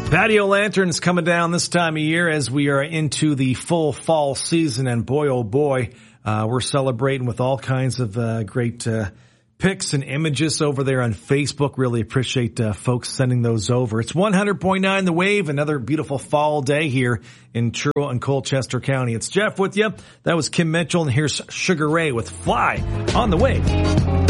Patio lanterns coming down this time of year as we are into the full fall season, and boy, oh boy, we're celebrating with all kinds of great pics and images over there on Facebook. Really appreciate folks sending those over. It's 100.9 The Wave, another beautiful fall day here in Truro and Colchester County. It's Jeff with you. That was Kim Mitchell, and here's Sugar Ray with Fly on the Wave.